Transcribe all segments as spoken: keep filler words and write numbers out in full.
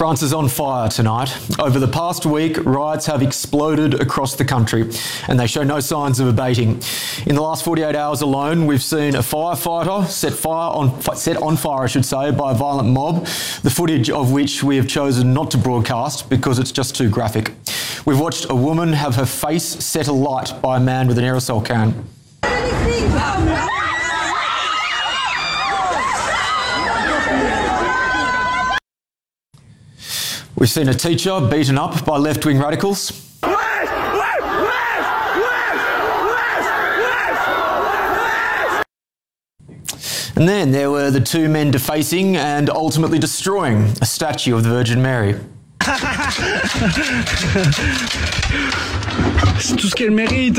France is on fire tonight. Over the past week, riots have exploded across the country and they show no signs of abating. In the last forty-eight hours alone, we've seen a firefighter set fire on set on fire, I should say, by a violent mob, the footage of which we have chosen not to broadcast because it's just too graphic. We've watched a woman have her face set alight by a man with an aerosol can. We've seen a teacher beaten up by left-wing radicals. And then there were the two men defacing and ultimately destroying a statue of the Virgin Mary. C'est tout ce qu'elle mérite.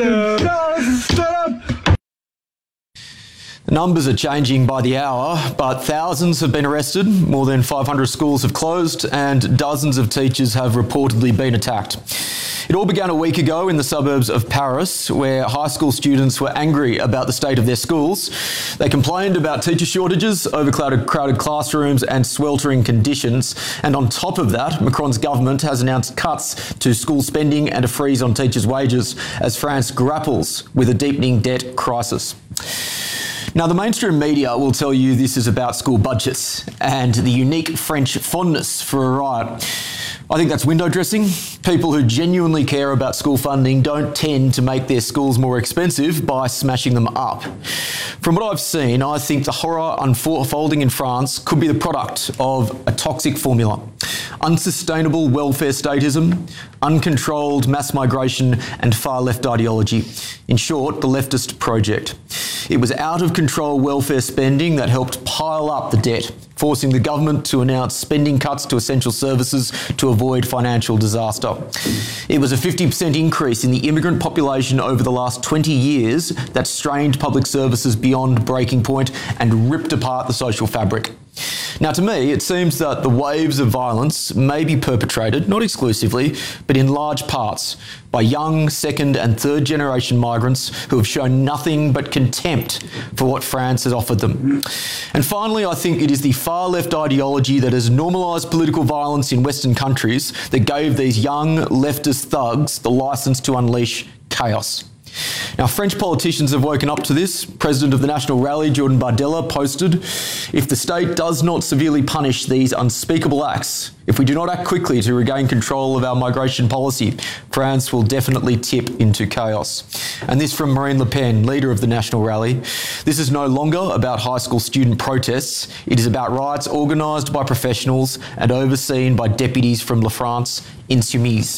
The numbers are changing by the hour, but thousands have been arrested, more than five hundred schools have closed, and dozens of teachers have reportedly been attacked. It all began a week ago in the suburbs of Paris, where high school students were angry about the state of their schools. They complained about teacher shortages, overcrowded crowded classrooms and sweltering conditions. And on top of that, Macron's government has announced cuts to school spending and a freeze on teachers' wages as France grapples with a deepening debt crisis. Now, the mainstream media will tell you this is about school budgets and the unique French fondness for a riot. I think that's window dressing. People who genuinely care about school funding don't tend to make their schools more expensive by smashing them up. From what I've seen, I think the horror unfolding in France could be the product of a toxic formula. Unsustainable welfare statism, uncontrolled mass migration and far-left ideology. In short, the leftist project. It was out-of-control welfare spending that helped pile up the debt, forcing the government to announce spending cuts to essential services to avoid financial disaster. It was a fifty percent increase in the immigrant population over the last twenty years that strained public services beyond breaking point and ripped apart the social fabric. Now, to me, it seems that the waves of violence may be perpetrated, not exclusively, but in large parts, by young second and third generation migrants who have shown nothing but contempt for what France has offered them. And finally, I think it is the far left ideology that has normalised political violence in Western countries that gave these young leftist thugs the licence to unleash chaos. Now, French politicians have woken up to this. President of the National Rally, Jordan Bardella, posted, "If the state does not severely punish these unspeakable acts, if we do not act quickly to regain control of our migration policy, France will definitely tip into chaos." And this from Marine Le Pen, leader of the National Rally. This is no longer about high school student protests. It is about riots organised by professionals and overseen by deputies from La France Insoumise.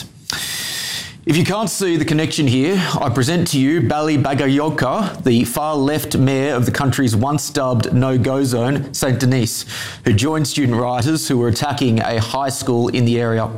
If you can't see the connection here, I present to you Bali Bagayoko, the far-left mayor of the country's once-dubbed no-go zone, Saint Denis, who joined student rioters who were attacking a high school in the area.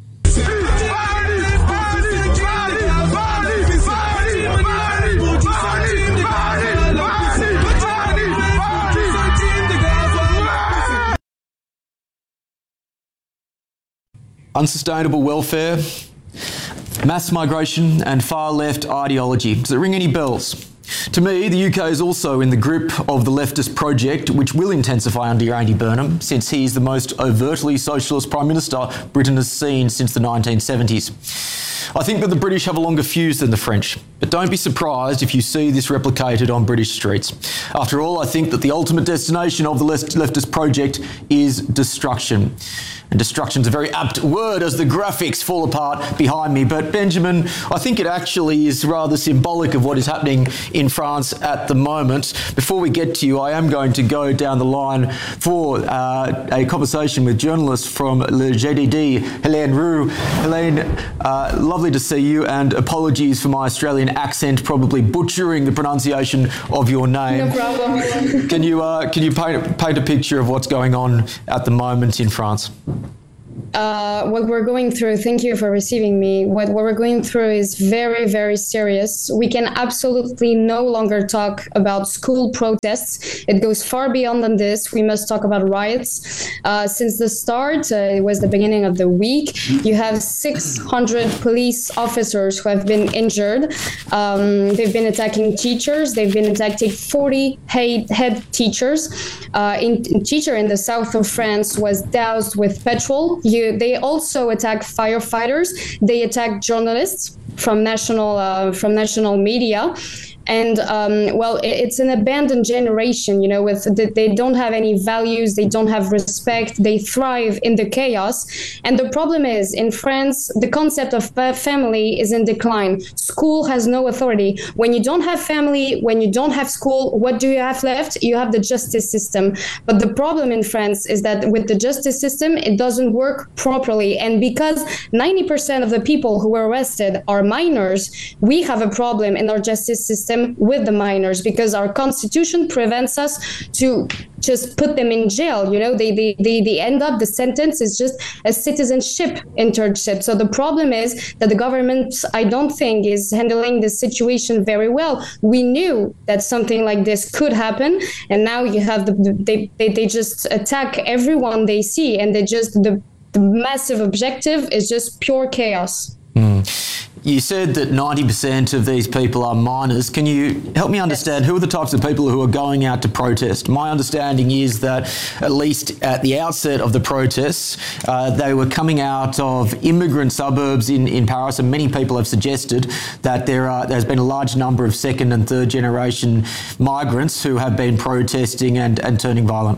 Unsustainable welfare, mass migration and far-left ideology. Does it ring any bells? To me, the U K is also in the grip of the leftist project, which will intensify under Andy Burnham, since he is the most overtly socialist Prime Minister Britain has seen since the nineteen seventies. I think that the British have a longer fuse than the French, but don't be surprised if you see this replicated on British streets. After all, I think that the ultimate destination of the leftist project is destruction. And destruction's a very apt word as the graphics fall apart behind me. But Benjamin, I think it actually is rather symbolic of what is happening in France at the moment. Before we get to you, I am going to go down the line for uh, a conversation with journalist from Le J D D, Helene Roux. Helene, uh, lovely to see you, and apologies for my Australian accent, probably butchering the pronunciation of your name. No problem. Can you, uh, can you paint, paint a picture of what's going on at the moment in France? Uh, what we're going through, thank you for receiving me. What, what we're going through is very, very serious. We can absolutely no longer talk about school protests. It goes far beyond than this. We must talk about riots. Uh, since the start, uh, it was the beginning of the week, you have six hundred police officers who have been injured. Um, they've been attacking teachers. They've been attacking forty head, head teachers. Uh, in, in teacher in the south of France was doused with petrol. You they, they also attack firefighters. They attack journalists from national uh, from national media. And um, well, it's an abandoned generation, you know, with they don't have any values, they don't have respect, they thrive in the chaos. And the problem is, in France, the concept of family is in decline. School has no authority. When you don't have family, when you don't have school, what do you have left? You have the justice system. But the problem in France is that with the justice system, it doesn't work properly. And because ninety percent of the people who were arrested are minors, we have a problem in our justice system with the minors, because our constitution prevents us to just put them in jail. You know, they, they, they, they end up, the sentence is just a citizenship internship. So the problem is that the government, I don't think, is handling this situation very well. We knew that something like this could happen, and now you have the, they, they, they just attack everyone they see, and they just, the, the massive objective is just pure chaos. Mm. You said that ninety percent of these people are minors. Can you help me understand who are the types of people who are going out to protest? My understanding is that, at least at the outset of the protests, uh, they were coming out of immigrant suburbs in, in Paris, and many people have suggested that there are, there's been a large number of second and third generation migrants who have been protesting and, and turning violent.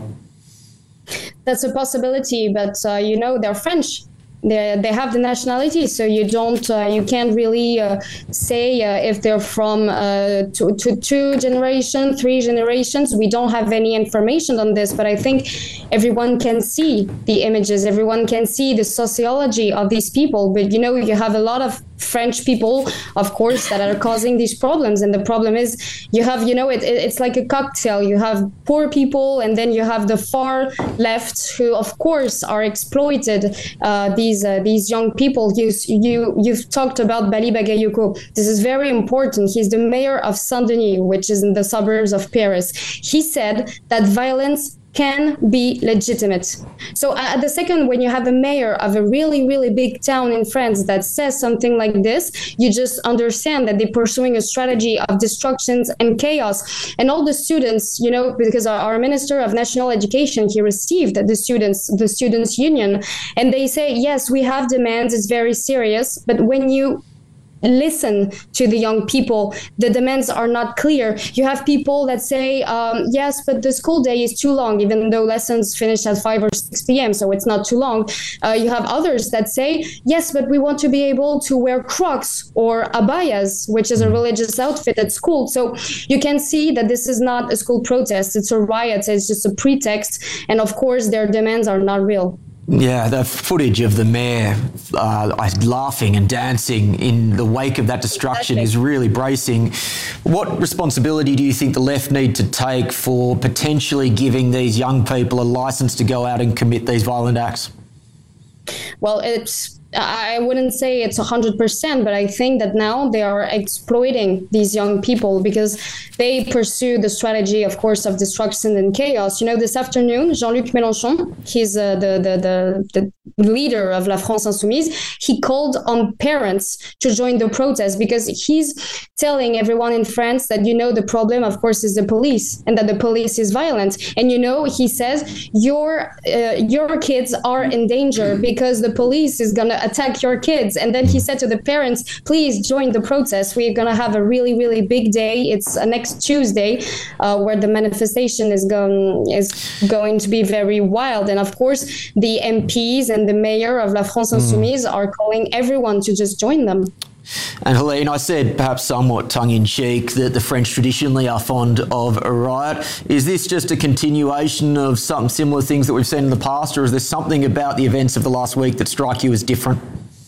That's a possibility, but uh, you know, they're French. They they have the nationality, so you don't uh, you can't really uh, say uh, if they're from uh, two, two, two generations, three generations. We don't have any information on this, but I think everyone can see the images. Everyone can see the sociology of these people. But you know, you have a lot of French people, of course, that are causing these problems. And the problem is, you have, you know, it, it it's like a cocktail. You have poor people, and then you have the far left, who, of course, are exploited. Uh, these uh, these young people. You you you've talked about Bali Bagayoko. This is very important. He's the mayor of Saint-Denis, which is in the suburbs of Paris. He said that violence can be legitimate. So uh, the second, when you have a mayor of a really, really big town in France that says something like this, you just understand that they're pursuing a strategy of destructions and chaos. And all the students, you know, because our, our Minister of National Education, he received the students, the students' union, and they say, yes, we have demands, it's very serious, but when you listen to the young people, the demands are not clear. You have people that say, um, yes, but the school day is too long, even though lessons finish at five or six p.m., so it's not too long. Uh, you have others that say, yes, but we want to be able to wear Crocs or abayas, which is a religious outfit at school. So you can see that this is not a school protest, it's a riot, it's just a pretext. And of course, their demands are not real. Yeah, the footage of the mayor uh, laughing and dancing in the wake of that destruction is really bracing. What responsibility do you think the left need to take for potentially giving these young people a license to go out and commit these violent acts? Well, it's I wouldn't say it's one hundred percent, but I think that now they are exploiting these young people because they pursue the strategy, of course, of destruction and chaos. You know, this afternoon, Jean-Luc Mélenchon, he's uh, the, the, the, the leader of La France Insoumise, he called on parents to join the protest because he's telling everyone in France that, you know, the problem, of course, is the police and that the police is violent. And, you know, he says, your, uh, your kids are in danger because the police is going to attack your kids. And then he said to the parents, please join the protest. We're going to have a really, really big day. It's uh, next Tuesday uh, where the manifestation is going is going to be very wild. And of course, the M Ps and the mayor of La France Insoumise mm. are calling everyone to just join them. And Helene, I said perhaps somewhat tongue-in-cheek that the French traditionally are fond of a riot. Is this just a continuation of some similar things that we've seen in the past, or is there something about the events of the last week that strike you as different?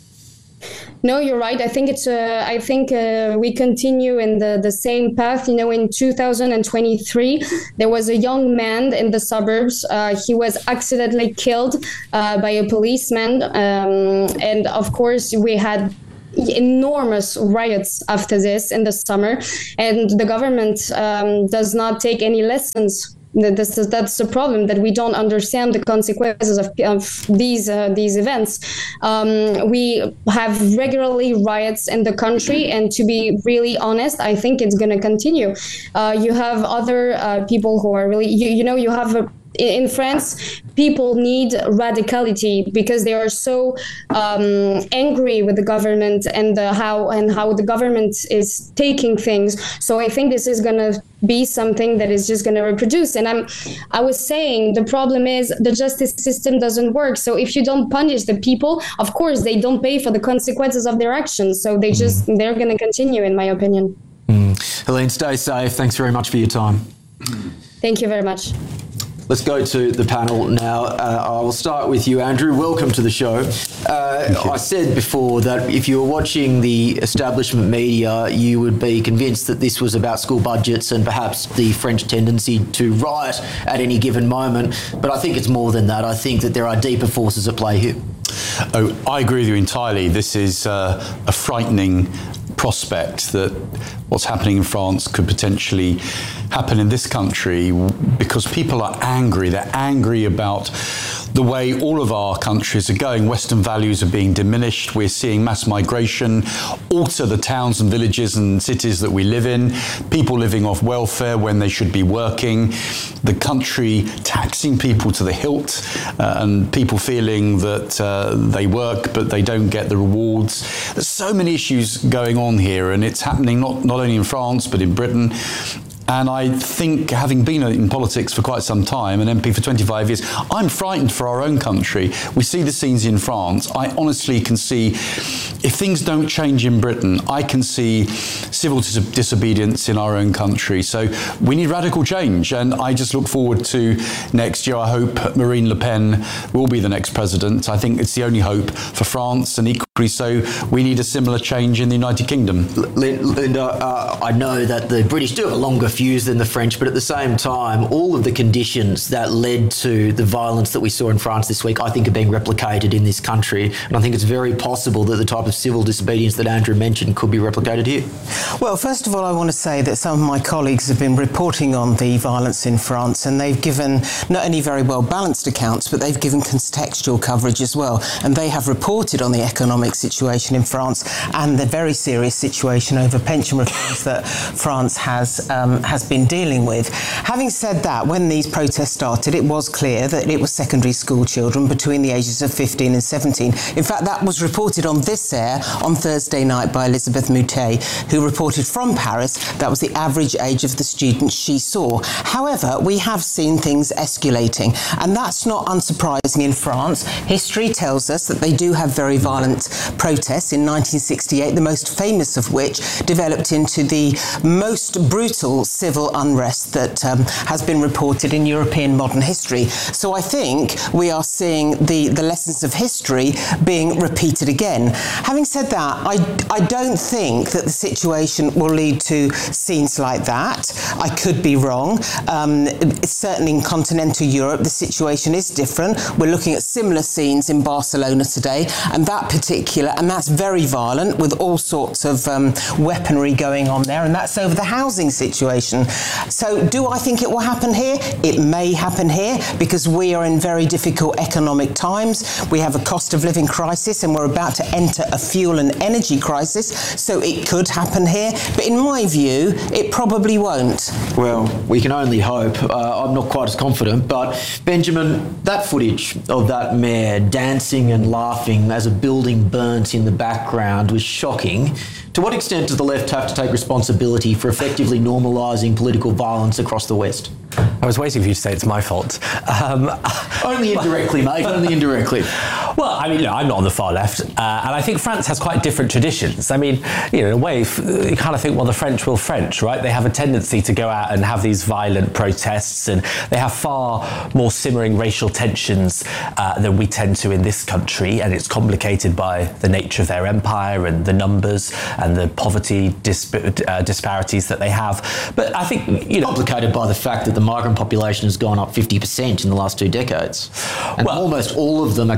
No, you're right. I think it's. Uh, I think uh, we continue in the, the same path. You know, in two thousand twenty-three, there was a young man in the suburbs. Uh, he was accidentally killed uh, by a policeman, um, and of course, we had enormous riots after this in the summer, and the government um, does not take any lessons. This is, that's the problem, that we don't understand the consequences of, of these uh, these events. Um, we have regularly riots in the country, and to be really honest, I think it's going to continue. Uh, you have other uh, people who are really, you, you know, you have a in France, people need radicality because they are so um, angry with the government and the how and how the government is taking things. So I think this is going to be something that is just going to reproduce. And I'm, I was saying the problem is the justice system doesn't work. So if you don't punish the people, of course, they don't pay for the consequences of their actions. So they just, mm. they're going to continue, in my opinion. Mm. Helene, stay safe. Thanks very much for your time. Thank you very much. Let's go to the panel now. Uh, I will start with you, Andrew. Welcome to the show. Uh, I said before that if you were watching the establishment media, you would be convinced that this was about school budgets and perhaps the French tendency to riot at any given moment. But I think it's more than that. I think that there are deeper forces at play here. Oh, I agree with you entirely. This is uh, a frightening prospect that what's happening in France could potentially happen in this country because people are angry. They're angry about the way all of our countries are going. Western values are being diminished. We're seeing mass migration alter the towns and villages and cities that we live in. People living off welfare when they should be working. The country taxing people to the hilt uh, and people feeling that uh, they work but they don't get the rewards. There's so many issues going on here, and it's happening not, not only in France but in Britain. And I think, having been in politics for quite some time, an M P for twenty-five years, I'm frightened for our own country. We see the scenes in France. I honestly can see, if things don't change in Britain, I can see civil dis- disobedience in our own country. So we need radical change. And I just look forward to next year. I hope Marine Le Pen will be the next president. I think it's the only hope for France, and equally so, we need a similar change in the United Kingdom. Linda, uh, I know that the British do have a longer views than the French, but at the same time, all of the conditions that led to the violence that we saw in France this week, I think are being replicated in this country. And I think it's very possible that the type of civil disobedience that Andrew mentioned could be replicated here. Well, first of all, I want to say that some of my colleagues have been reporting on the violence in France, and they've given not only very well balanced accounts, but they've given contextual coverage as well. And they have reported on the economic situation in France and the very serious situation over pension reforms that France has um, has been dealing with. Having said that, when these protests started, it was clear that it was secondary school children between the ages of fifteen and seventeen. In fact, that was reported on this air on Thursday night by Elisabeth Moutet, who reported from Paris that was the average age of the students she saw. However, we have seen things escalating, and that's not unsurprising in France. History tells us that they do have very violent protests. In nineteen sixty-eight, the most famous of which developed into the most brutal civil unrest that um, has been reported in European modern history. So I think we are seeing the, the lessons of history being repeated again. Having said that, I, I don't think that the situation will lead to scenes like that. I could be wrong. Um, certainly in continental Europe, the situation is different. We're looking at similar scenes in Barcelona today, and that particular, and that's very violent with all sorts of um, weaponry going on there, and that's over the housing situation. So do I think it will happen here? It may happen here because we are in very difficult economic times. We have a cost of living crisis and we're about to enter a fuel and energy crisis. So it could happen here. But in my view, it probably won't. Well, we can only hope. Uh, I'm not quite as confident. But Benjamin, that footage of that mayor dancing and laughing as a building burnt in the background was shocking. To what extent does the left have to take responsibility for effectively normalising political violence across the West? I was waiting for you to say it's my fault. Um, only indirectly, mate, only indirectly. Well, I mean, you know, I'm not on the far left, uh, and I think France has quite different traditions. I mean, you know, in a way, you kind of think, well, the French will French, right? They have a tendency to go out and have these violent protests, and they have far more simmering racial tensions uh, than we tend to in this country, and it's complicated by the nature of their empire and the numbers and the poverty disp- uh, disparities that they have. But I think, you know... Complicated by the fact that the migrant population has gone up fifty percent in the last two decades. And well, almost all of them are coming from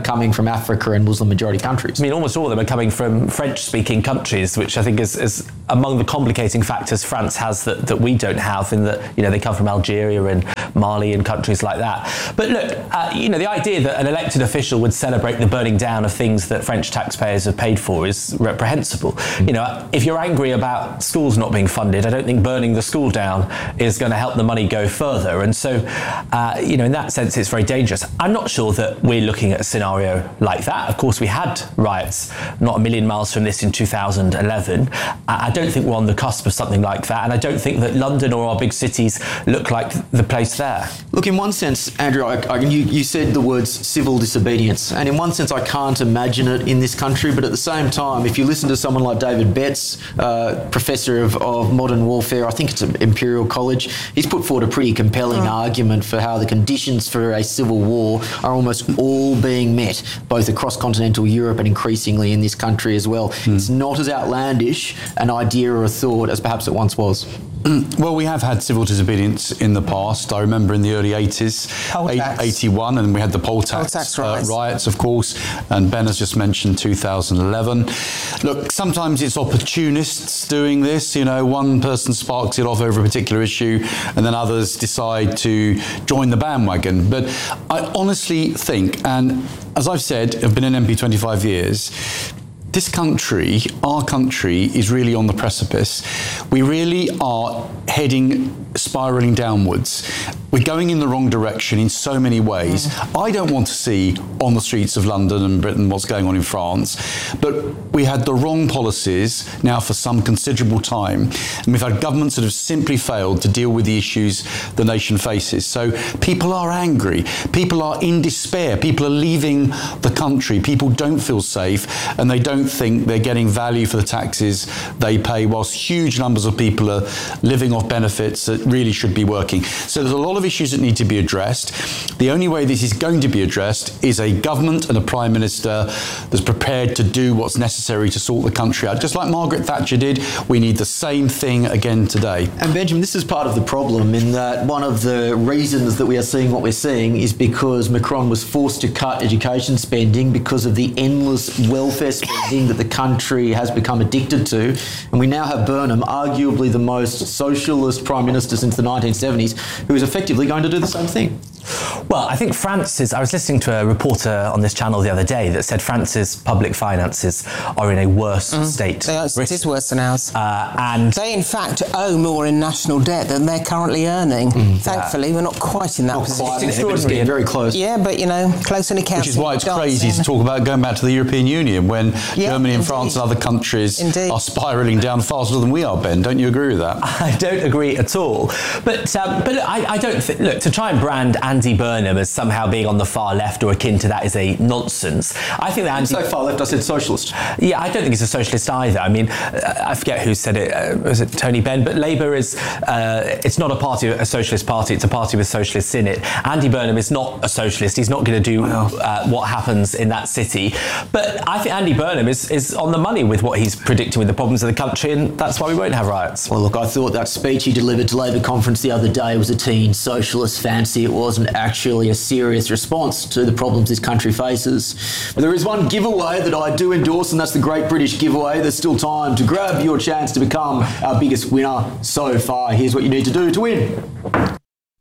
from Africa and Muslim majority countries. I mean, almost all of them are coming from French-speaking countries, which I think is, is among the complicating factors France has that, that we don't have, in that, you know, they come from Algeria and Mali and countries like that. But look, uh, you know, the idea that an elected official would celebrate the burning down of things that French taxpayers have paid for is reprehensible. Mm. You know, if you're angry about schools not being funded, I don't think burning the school down is going to help the money go further. And so, uh, you know, in that sense, it's very dangerous. I'm not sure that we're looking at a scenario like that. Of course, we had riots not a million miles from this in two thousand eleven. I don't think we're on the cusp of something like that, and I don't think that London or our big cities look like the place there. Look, in one sense, Andrew, I, I, you, you said the words civil disobedience, and in one sense I can't imagine it in this country, but at the same time, if you listen to someone like David Betts, uh, Professor of, of Modern Warfare, I think it's at Imperial College, he's put forward a pretty compelling oh. argument for how the conditions for a civil war are almost all being met, both across continental Europe and increasingly in this country as well. Mm. It's not as outlandish an idea or a thought as perhaps it once was. Well, we have had civil disobedience in the past. I remember in the early eighties, eighty-one, and we had the poll tax, tax uh, riots. riots, of course, and Ben has just mentioned two thousand eleven. Look, sometimes it's opportunists doing this. You know, one person sparks it off over a particular issue, and then others decide to join the bandwagon. But I honestly think, and as I've said, I've been an M P twenty-five years, this country, our country, is really on the precipice. We really are heading, spiralling downwards. We're going in the wrong direction in so many ways. Mm. I don't want to see on the streets of London and Britain what's going on in France, but we had the wrong policies now for some considerable time, and we've had governments that have simply failed to deal with the issues the nation faces. So people are angry, people are in despair, people are leaving the country, people don't feel safe, and they don't think they're getting value for the taxes they pay, whilst huge numbers of people are living off benefits that really should be working. So there's a lot of issues that need to be addressed. The only way this is going to be addressed is a government and a Prime Minister that's prepared to do what's necessary to sort the country out. Just like Margaret Thatcher did, we need the same thing again today. And Benjamin, this is part of the problem, in that one of the reasons that we are seeing what we're seeing is because Macron was forced to cut education spending because of the endless welfare spending that the country has become addicted to. And we now have Burnham, arguably the most socialist Prime Minister since the nineteen seventies, who is effectively going to do the same thing. Well, I think France's, I was listening to a reporter on this channel the other day that said France's public finances are in a worse mm. state. They are, it is worse than ours. Uh, and they, in fact, owe more in national debt than they're currently earning. Mm. Thankfully, yeah. we're not quite in that not position. Quite, it's extraordinary. It's very close. Yeah, but, you know, close in accounts. Which is why it's crazy to talk about going back to the European Union when yeah, Germany and indeed. France and other countries indeed. are spiralling down faster than we are, Ben. Don't you agree with that? I don't agree at all. But, um, but I, I don't think, look, to try and brand Andy Burnham as somehow being on the far left or akin to that is a nonsense. I think that Andy... So far left, I said socialist. Yeah, I don't think he's a socialist either. I mean, I forget who said it. Uh, was it Tony Benn? But Labour is, uh, it's not a party, a socialist party, it's a party with socialists in it. Andy Burnham is not a socialist. He's not going to do uh, what happens in that city. But I think Andy Burnham is, is on the money with what he's predicting with the problems of the country, and that's why we won't have riots. Well, look, I thought that speech he delivered to Labour conference the other day was a teen socialist fancy. It wasn't actually a serious response to the problems this country faces. But there is one giveaway that I do endorse, and that's the Great British Giveaway. There's still time to grab your chance to become our biggest winner so far. Here's what you need to do to win.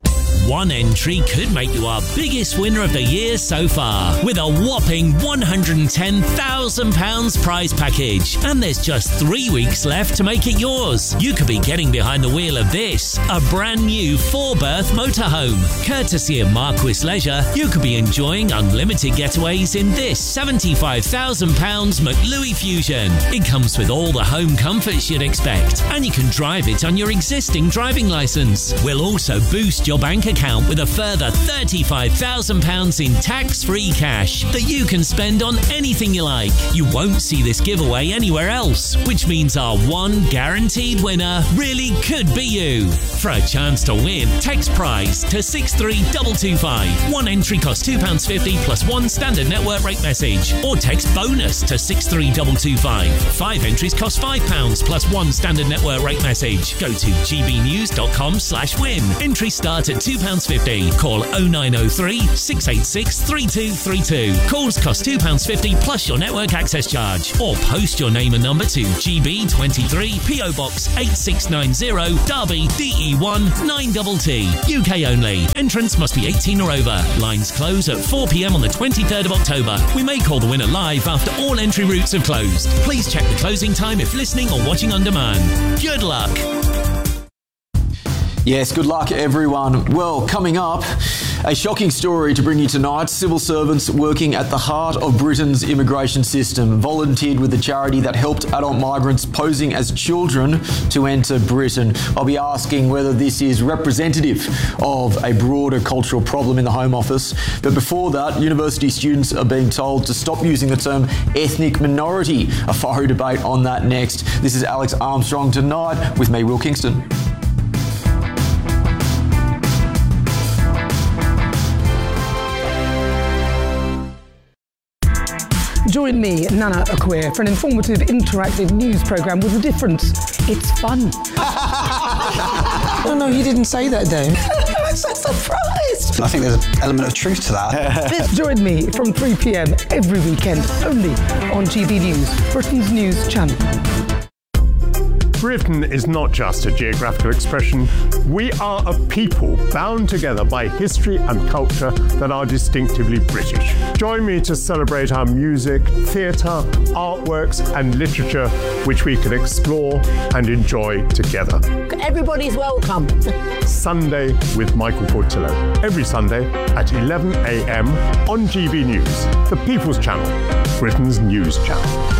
One entry could make you our biggest winner of the year so far, with a whopping one hundred ten thousand pounds prize package. And there's just three weeks left to make it yours. You could be getting behind the wheel of this, a brand new four-berth motorhome. Courtesy of Marquis Leisure, you could be enjoying unlimited getaways in this seventy-five thousand pounds McLuey Fusion. It comes with all the home comforts you'd expect, and you can drive it on your existing driving licence. We'll also boost your bank account with a further thirty-five thousand pounds in tax-free cash that you can spend on anything you like. You won't see this giveaway anywhere else, which means our one guaranteed winner really could be you. For a chance to win, text prize to six three two two five. One entry costs two pounds fifty plus one standard network rate message, or text bonus to six three two two five. Five entries cost five pounds plus one standard network rate message. Go to gbnews dot com slash win. Entries start at two pounds pounds fifty. Call oh nine oh three, six eight six, three two three two. Calls cost two pounds fifty plus your network access charge. Or post your name and number to G B twenty-three, P O Box eight six nine zero, Derby, D E one nine T T. U K only. Entrance must be eighteen or over. Lines close at four p.m. on the twenty-third of October. We may call the winner live after all entry routes have closed. Please check the closing time if listening or watching on demand. Good luck. Yes, good luck everyone. Well, coming up, a shocking story to bring you tonight. Civil servants working at the heart of Britain's immigration system volunteered with the charity that helped adult migrants posing as children to enter Britain. I'll be asking whether this is representative of a broader cultural problem in the Home Office. But before that, university students are being told to stop using the term ethnic minority. A fiery debate on that next. This is Alex Armstrong Tonight with me, Will Kingston. Join me, Nana Akwe, for an informative, interactive news programme with a difference. It's fun. Oh no, you didn't say that, Dave. I'm so surprised. I think there's an element of truth to that. Join me from three p.m. every weekend, only on G B News, Britain's news channel. Britain is not just a geographical expression. We are a people bound together by history and culture that are distinctively British. Join me to celebrate our music, theatre, artworks and literature, which we can explore and enjoy together. Everybody's welcome. Sunday with Michael Portillo. Every Sunday at eleven a.m. on G B News, the People's Channel, Britain's news channel.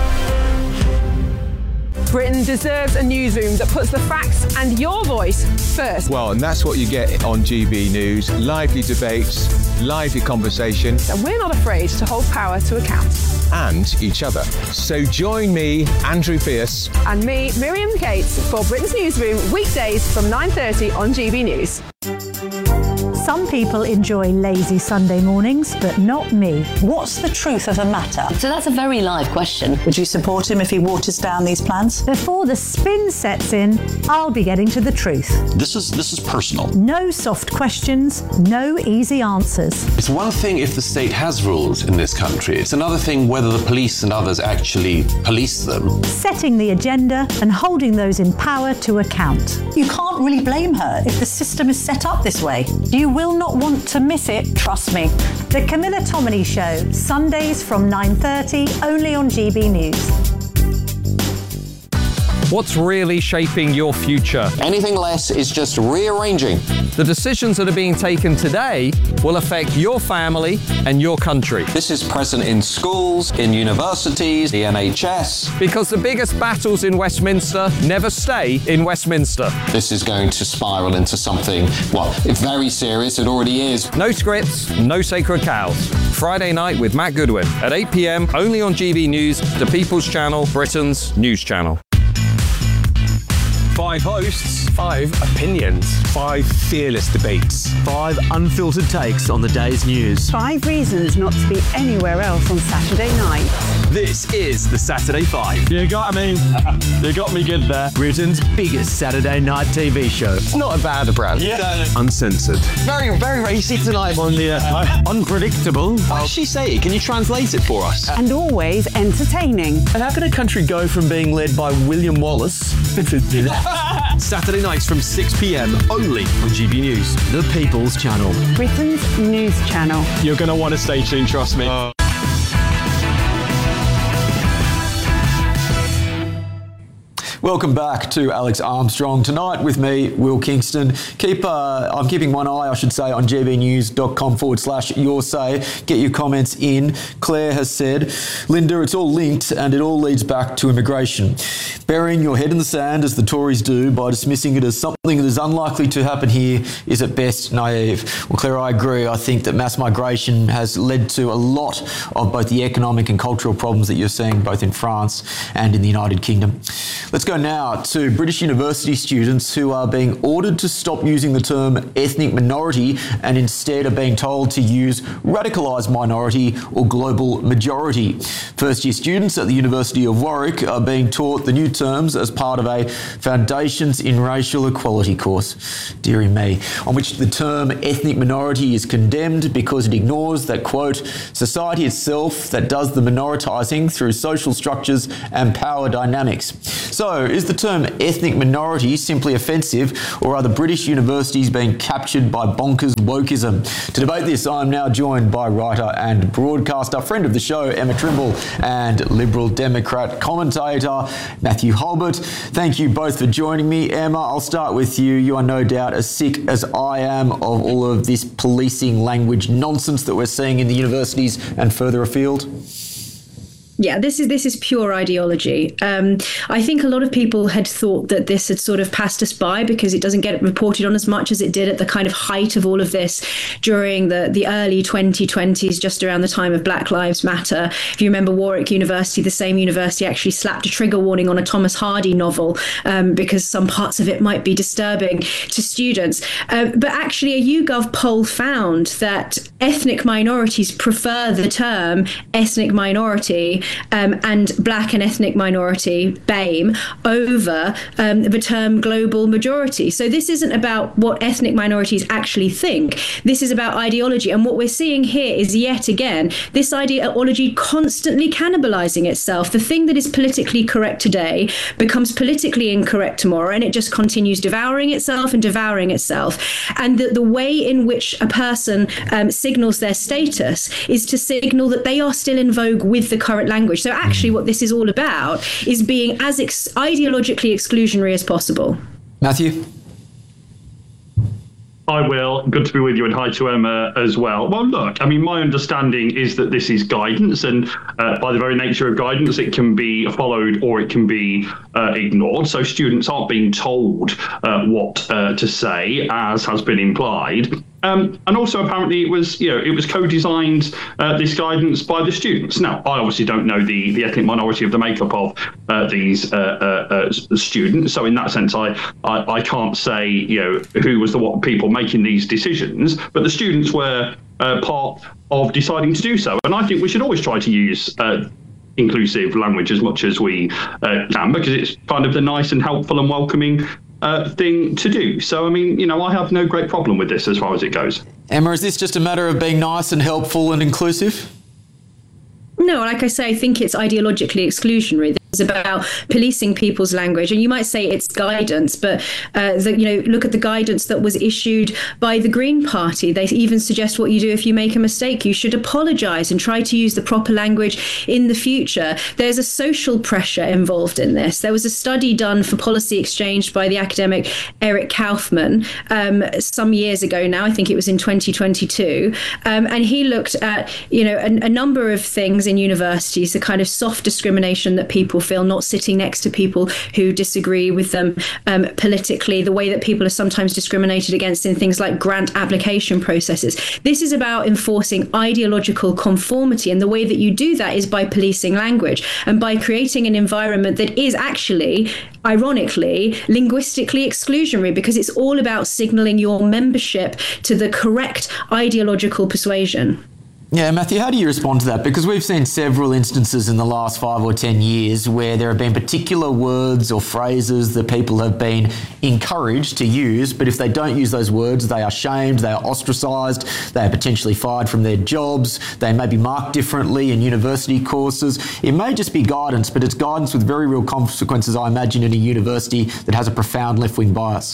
Britain deserves a newsroom that puts the facts and your voice first. Well, and that's what you get on G B News. Lively debates, lively conversation. And we're not afraid to hold power to account. And each other. So join me, Andrew Pierce. And me, Miriam Cates, for Britain's Newsroom, weekdays from nine thirty on G B News. Some people enjoy lazy Sunday mornings, but not me. What's the truth of the matter? So that's a very live question. Would you support him if he waters down these plans? Before the spin sets in, I'll be getting to the truth. This is this is personal. No soft questions, no easy answers. It's one thing if the state has rules in this country. It's another thing whether the police and others actually police them. Setting the agenda and holding those in power to account. You can't really blame her if the system is set up this way. You will not want to miss it, trust me. The Camilla Tominey Show, Sundays from nine thirty, only on G B News. What's really shaping your future? Anything less is just rearranging. The decisions that are being taken today will affect your family and your country. This is present in schools, in universities, the N H S. Because the biggest battles in Westminster never stay in Westminster. This is going to spiral into something, well, very serious. It already is. No scripts, no sacred cows. Friday night with Matt Goodwin at eight p.m. only on G B News, the People's Channel, Britain's news channel. Five hosts, five opinions, five fearless debates, five unfiltered takes on the day's news. Five reasons not to be anywhere else on Saturday night. This is the Saturday Five. You got me. You got me good there. Britain's biggest Saturday night T V show. It's not a bad brand. Yeah. Uncensored. Very, very racy tonight on the uh, unpredictable. What does she say? Can you translate it for us? And always entertaining. And how can a country go from being led by William Wallace Saturday nights from six p.m. only on G B News, the People's Channel. Britain's news channel. You're going to want to stay tuned, trust me. Uh. Welcome back to Alex Armstrong Tonight with me, Will Kingston. Keep, uh, I'm keeping one eye, I should say, on gbnews.com forward slash your say. Get your comments in. Claire has said, Linda, it's all linked and it all leads back to immigration. Burying your head in the sand, as the Tories do, by dismissing it as something that is unlikely to happen here is at best naive. Well, Claire, I agree. I think that mass migration has led to a lot of both the economic and cultural problems that you're seeing both in France and in the United Kingdom. Let's go go now to British university students who are being ordered to stop using the term ethnic minority and instead are being told to use radicalised minority or global majority. First-year students at the University of Warwick are being taught the new terms as part of a Foundations in Racial Equality course, dearie me, on which the term ethnic minority is condemned because it ignores that, quote, society itself that does the minoritising through social structures and power dynamics. So, is the term ethnic minority simply offensive, or are the British universities being captured by bonkers wokeism? To debate this, I'm now joined by writer and broadcaster, friend of the show, Emma Trimble, and Liberal Democrat commentator, Matthew Holbert. Thank you both for joining me. Emma, I'll start with you. You are no doubt as sick as I am of all of this policing language nonsense that we're seeing in the universities and further afield. Yeah, this is this is pure ideology. Um, I think a lot of people had thought that this had sort of passed us by because it doesn't get reported on as much as it did at the kind of height of all of this during the, the early twenty twenties, just around the time of Black Lives Matter. If you remember, Warwick University, the same university, actually slapped a trigger warning on a Thomas Hardy novel um, because some parts of it might be disturbing to students. Uh, but actually, a YouGov poll found that ethnic minorities prefer the term ethnic minority Um, and black and ethnic minority, B A M E, over um, the term global majority. So this isn't about what ethnic minorities actually think. This is about ideology. And what we're seeing here is yet again, this ideology constantly cannibalizing itself. The thing that is politically correct today becomes politically incorrect tomorrow, and it just continues devouring itself and devouring itself. And the, the way in which a person um, signals their status is to signal that they are still in vogue with the current language. Language. So actually what this is all about is being as ex- ideologically exclusionary as possible. Matthew? Hi, Will. Good to be with you, and hi to Emma as well. Well, look, I mean, my understanding is that this is guidance, and uh, by the very nature of guidance, it can be followed or it can be uh, ignored. So students aren't being told uh, what uh, to say, as has been implied. Um, and also, apparently, it was, you know, it was co-designed, uh, this guidance, by the students. Now, I obviously don't know the, the ethnic minority of the makeup of uh, these uh, uh, uh, students. So in that sense, I, I I can't say, you know, who was the what people making these decisions. But the students were uh, part of deciding to do so. And I think we should always try to use uh, inclusive language as much as we uh, can, because it's kind of the nice and helpful and welcoming Uh, thing to do. So, I mean, you know, I have no great problem with this as far as it goes. Emma, is this just a matter of being nice and helpful and inclusive? No, like I say, I think it's ideologically exclusionary. It's about policing people's language, and you might say it's guidance, but uh, the, you know, look at the guidance that was issued by the Green Party. They even suggest what you do if you make a mistake. You should apologise and try to use the proper language in the future. There's a social pressure involved in this. There was a study done for Policy Exchange by the academic Eric Kaufman um, some years ago now. I think it was in twenty twenty-two, um, and he looked at, you know, a, a number of things in universities, the kind of soft discrimination that people feel not sitting next to people who disagree with them um, politically, the way that people are sometimes discriminated against in things like grant application processes. This is about enforcing ideological conformity, and the way that you do that is by policing language and by creating an environment that is actually, ironically, linguistically exclusionary, because it's all about signalling your membership to the correct ideological persuasion. Yeah, Matthew, how do you respond to that? Because we've seen several instances in the last five or ten years where there have been particular words or phrases that people have been encouraged to use, but if they don't use those words, they are shamed, they are ostracised, they are potentially fired from their jobs, they may be marked differently in university courses. It may just be guidance, but it's guidance with very real consequences, I imagine, in a university that has a profound left-wing bias.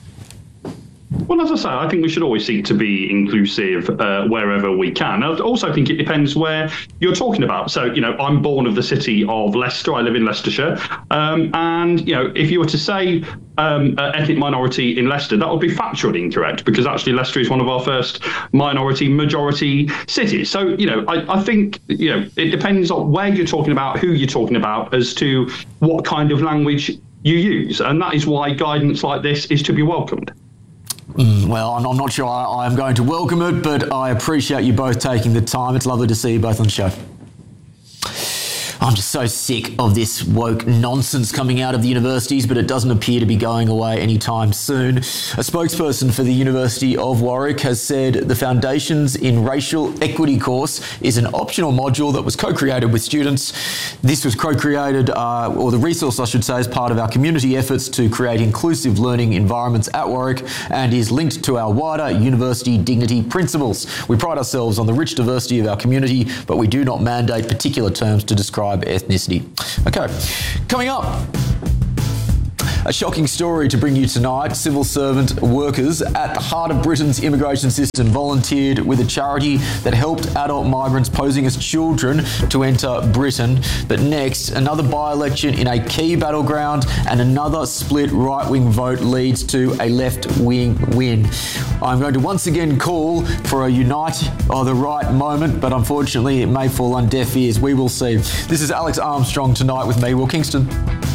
Well, as I say, I think we should always seek to be inclusive uh, wherever we can. I also think it depends where you're talking about. So, you know, I'm born of the city of Leicester. I live in Leicestershire. Um, and, you know, if you were to say um, uh, ethnic minority in Leicester, that would be factually incorrect, because actually Leicester is one of our first minority majority cities. So, you know, I, I think, you know, it depends on where you're talking about, who you're talking about, as to what kind of language you use. And that is why guidance like this is to be welcomed. Mm, well, I'm, I'm not sure I, I'm going to welcome it, but I appreciate you both taking the time. It's lovely to see you both on the show. I'm just so sick of this woke nonsense coming out of the universities, but it doesn't appear to be going away anytime soon. A spokesperson for the University of Warwick has said the Foundations in Racial Equity course is an optional module that was co-created with students. This was co-created, uh, or the resource I should say, as part of our community efforts to create inclusive learning environments at Warwick, and is linked to our wider university dignity principles. We pride ourselves on the rich diversity of our community, but we do not mandate particular terms to describe ethnicity. Okay, coming up. A shocking story to bring you tonight. Civil servant workers at the heart of Britain's immigration system volunteered with a charity that helped adult migrants posing as children to enter Britain. But next, another by-election in a key battleground and another split right-wing vote leads to a left-wing win. I'm going to once again call for a unite or the right moment, but unfortunately it may fall on deaf ears. We will see. This is Alex Armstrong tonight with me, Will Kingston.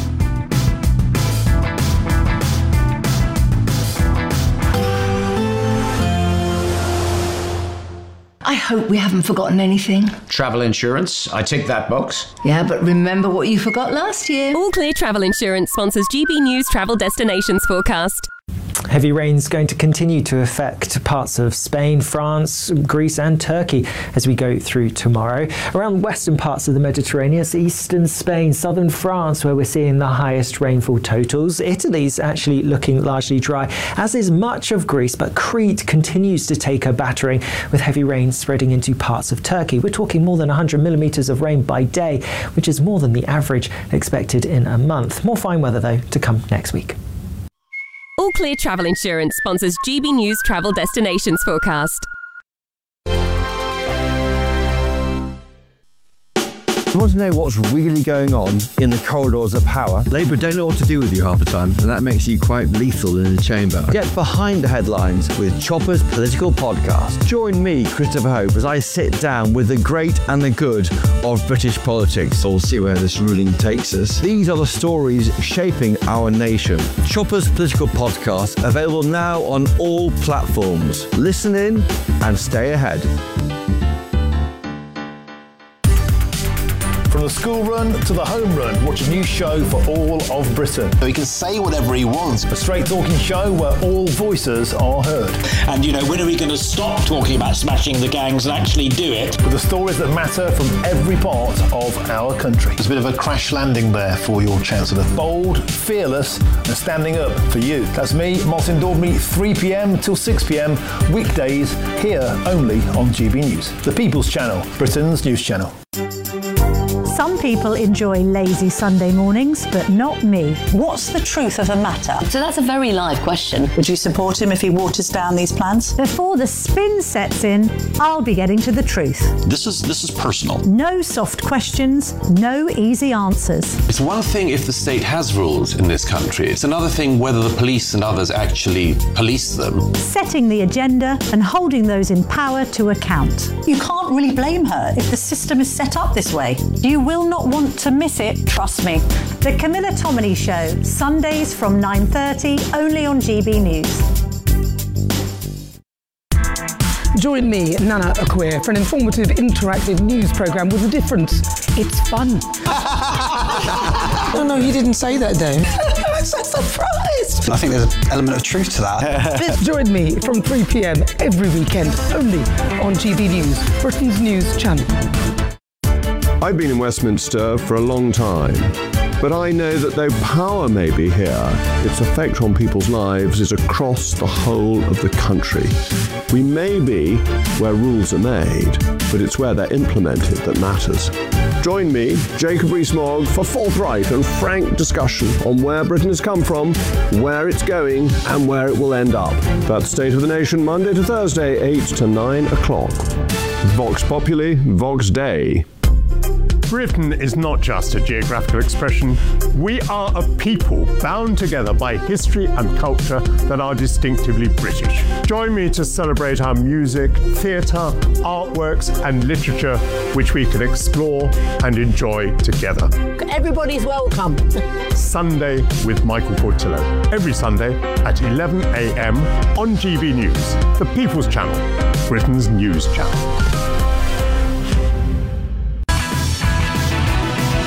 I hope we haven't forgotten anything. Travel insurance, I tick that box. Yeah, but remember what you forgot last year. All Clear Travel Insurance sponsors G B News Travel Destinations Forecast. Heavy rains going to continue to affect parts of Spain, France, Greece and Turkey as we go through tomorrow. Around western parts of the Mediterranean, eastern Spain, southern France, where we're seeing the highest rainfall totals. Italy's actually looking largely dry, as is much of Greece, but Crete continues to take a battering with heavy rain spreading into parts of Turkey. We're talking more than one hundred millimetres of rain by day, which is more than the average expected in a month. More fine weather, though, to come next week. All Clear Travel Insurance sponsors G B News Travel Destinations Forecast. You want to know what's really going on in the corridors of power? Labour don't know what to do with you half the time, and that makes you quite lethal in the chamber. Get behind the headlines with Chopper's Political Podcast. Join me, Christopher Hope, as I sit down with the great and the good of British politics. We'll see where this ruling takes us. These are the stories shaping our nation. Chopper's Political Podcast, available now on all platforms. Listen in and stay ahead. From the school run to the home run, watch a new show for all of Britain. So he can say whatever he wants. A straight talking show where all voices are heard. And, you know, when are we going to stop talking about smashing the gangs and actually do it? With the stories that matter from every part of our country. There's a bit of a crash landing there for your Chancellor. Bold, fearless and standing up for you. That's me, Martin Daubney, three p.m. till six p.m. weekdays here only on G B News. The People's Channel, Britain's news channel. Some people enjoy lazy Sunday mornings, but not me. What's the truth of the matter? So that's a very live question. Would you support him if he waters down these plans? Before the spin sets in, I'll be getting to the truth. This is this is personal. No soft questions, no easy answers. It's one thing if the state has rules in this country. It's another thing whether the police and others actually police them. Setting the agenda and holding those in power to account. You can't really blame her if the system is set up this way. You will not want to miss it, trust me. The Camilla Tominey Show, Sundays from nine thirty, only on G B News. Join me, Nana Akweer, for an informative, interactive news programme with a difference. It's fun. No, no, you didn't say that, Dave. I'm so surprised. I think there's an element of truth to that. Join me from three p.m. every weekend, only on G B News, Britain's news channel. I've been in Westminster for a long time, but I know that though power may be here, its effect on people's lives is across the whole of the country. We may be where rules are made, but it's where they're implemented that matters. Join me, Jacob Rees-Mogg, for forthright and frank discussion on where Britain has come from, where it's going, and where it will end up. That's State of the Nation, Monday to Thursday, eight to nine o'clock. Vox Populi, Vox Dei. Britain is not just a geographical expression. We are a people bound together by history and culture that are distinctively British. Join me to celebrate our music, theatre, artworks and literature which we can explore and enjoy together. Everybody's welcome. Sunday with Michael Portillo. Every Sunday at eleven a.m. on G B News, the People's Channel, Britain's news channel.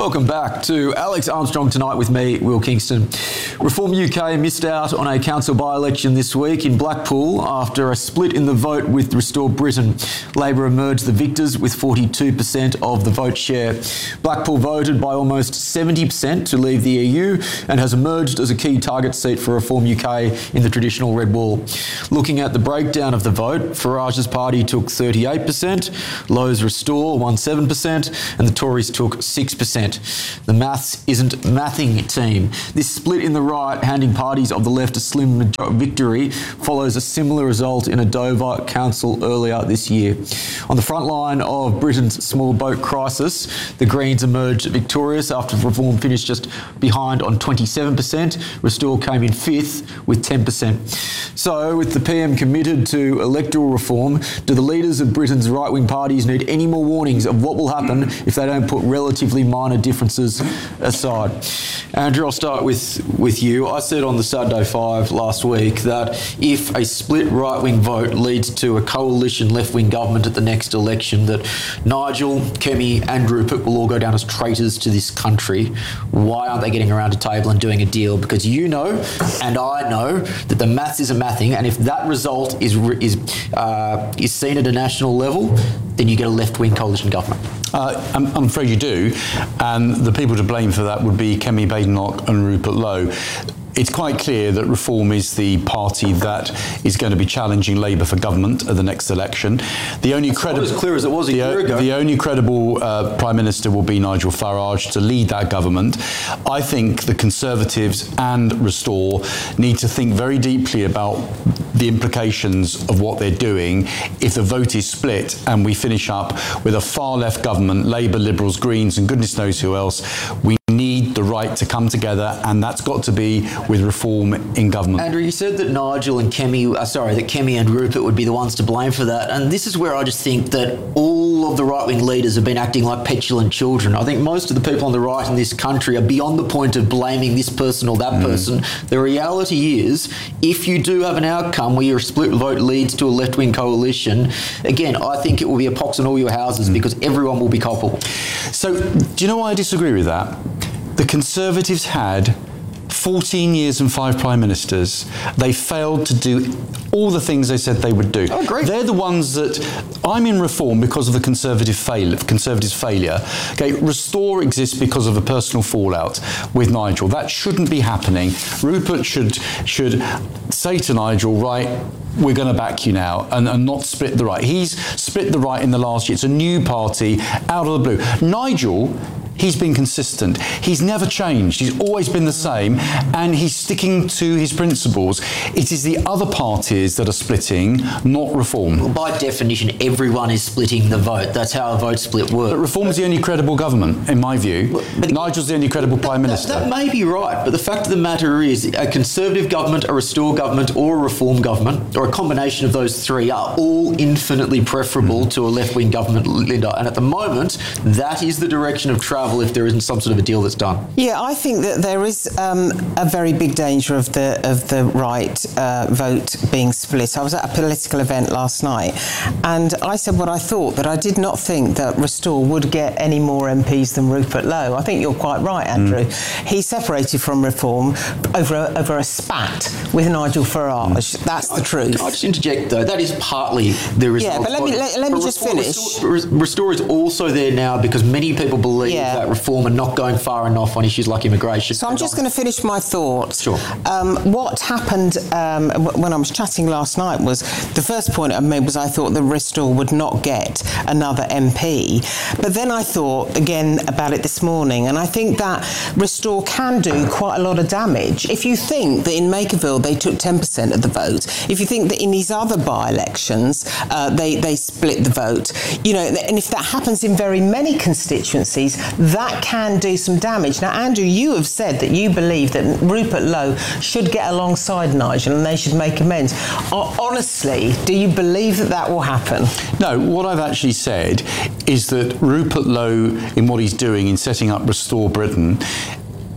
Welcome back to Alex Armstrong Tonight with me, Will Kingston. Reform U K missed out on a council by-election this week in Blackpool after a split in the vote with Restore Britain. Labor emerged the victors with forty-two percent of the vote share. Blackpool voted by almost seventy percent to leave the E U and has emerged as a key target seat for Reform U K in the traditional Red Wall. Looking at the breakdown of the vote, Farage's party took thirty-eight percent, Lowe's Restore won seven percent and the Tories took six percent. The maths isn't mathing, team. This split in the right, handing parties of the left a slim victory, follows a similar result in a Dover council earlier this year. On the front line of Britain's small boat crisis, the Greens emerged victorious after Reform finished just behind on twenty-seven percent. Restore came in fifth with ten percent. So, with the P M committed to electoral reform, do the leaders of Britain's right-wing parties need any more warnings of what will happen if they don't put relatively minor differences aside? Andrew, I'll start with, with you. I said on the Saturday Five last week that if a split right-wing vote leads to a coalition left-wing government at the next election, that Nigel, Kemi and Rupert will all go down as traitors to this country. Why aren't they getting around a table and doing a deal? Because you know, and I know, that the maths isn't mathing, and if that result is, is, uh, is seen at a national level, then you get a left-wing coalition government. Uh, I'm, I'm afraid you do, and the people to blame for that would be Kemi Badenoch and Rupert Lowe. It's quite clear that Reform is the party that is going to be challenging Labour for government at the next election. The only credible, as clear as it was a year ago. The only credible uh, Prime Minister will be Nigel Farage to lead that government. I think the Conservatives and Restore need to think very deeply about the implications of what they're doing if the vote is split and we finish up with a far left government, Labour, Liberals, Greens and goodness knows who else. We need the right to come together, and that's got to be with Reform in government. Andrew, you said that Nigel and Kemi, uh, sorry, that Kemi and Rupert would be the ones to blame for that, and this is where I just think that all of the right-wing leaders have been acting like petulant children. I think most of the people on the right in this country are beyond the point of blaming this person or that mm. person. The reality is, if you do have an outcome where your split vote leads to a left-wing coalition, again, I think it will be a pox on all your houses mm. because everyone will be culpable. So, do you know why I disagree with that? The Conservatives had fourteen years and five prime ministers. They failed to do all the things they said they would do. I agree. They're the ones that I'm in Reform because of the Conservative fail, Conservatives' failure. Okay, Restore exists because of a personal fallout with Nigel. That shouldn't be happening. Rupert should should say to Nigel, right, we're going to back you now, and, and not split the right. He's split the right in the last year. It's a new party out of the blue. Nigel, he's been consistent. He's never changed. He's always been the same, and he's sticking to his principles. It is the other parties that are splitting, not Reform. Well, by definition, everyone is splitting the vote. That's how a vote split works. But Reform is the only credible government, in my view. Well, but Nigel's the only credible Prime that, Minister. That may be right, but the fact of the matter is a Conservative government, a Restore government, or a Reform government, or a combination of those three, are all infinitely preferable mm. to a left-wing government, Linda. And at the moment, that is the direction of travel if there isn't some sort of a deal that's done. Yeah, I think that there is um, a very big danger of the of the right uh, vote being split. I was at a political event last night and I said what I thought, that I did not think that Restore would get any more M Ps than Rupert Lowe. I think you're quite right, Andrew. Mm. He separated from Reform over a, over a spat with Nigel Farage. Mm. That's the I, truth. I'll just interject though, that is partly the result. Yeah, but let me, let, let me just Reform, finish. Restore, Restore is also there now because many people believe yeah. that Reform are not going far enough on issues like immigration. So I'm just going to finish my thoughts. Sure. Um, what happened um, w- when I was chatting last night was, the first point I made was I thought that Restore would not get another M P. But then I thought again about it this morning, and I think that Restore can do quite a lot of damage. If you think that in Makerville they took ten percent of the vote, if you think that in these other by-elections uh, they, they split the vote, you know, and if that happens in very many constituencies, that can do some damage. Now, Andrew, you have said that you believe that Rupert Lowe should get alongside Nigel and they should make amends. Honestly, do you believe that that will happen? No, what I've actually said is that Rupert Lowe, in what he's doing in setting up Restore Britain,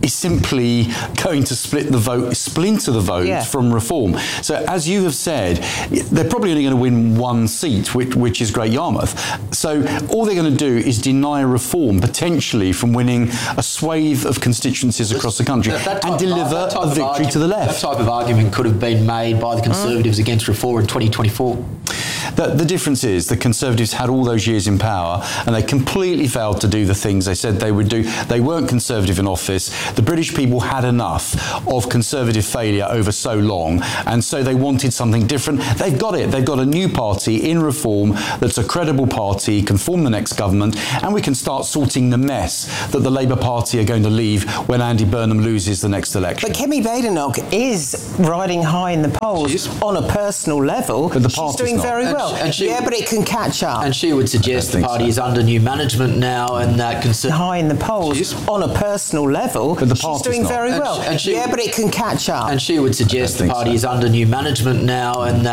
is simply going to split the vote, splinter the vote Yeah. from Reform. So as you have said, they're probably only going to win one seat, which, which is Great Yarmouth. So all they're going to do is deny Reform potentially from winning a swathe of constituencies across the country That- that type and of- deliver that type a of victory argument- to the left. That type of argument could have been made by the Conservatives against Reform in twenty twenty-four. The, the difference is the Conservatives had all those years in power and they completely failed to do the things they said they would do. They weren't Conservative in office. The British people had enough of Conservative failure over so long, and so they wanted something different. They've got it. They've got a new party in Reform that's a credible party, can form the next government, and we can start sorting the mess that the Labour Party are going to leave when Andy Burnham loses the next election. But Kemi Badenoch is riding high in the polls on a personal level. But the She's party's doing not. very And well. she- and she- yeah, but it can catch up. And she would suggest the party so. is under new management now, and that Conser- high in the polls on a personal level. But the She's party's doing not. very And well. she- and she- yeah, but it can catch up. and she would suggest the think party so. is under new management now, and that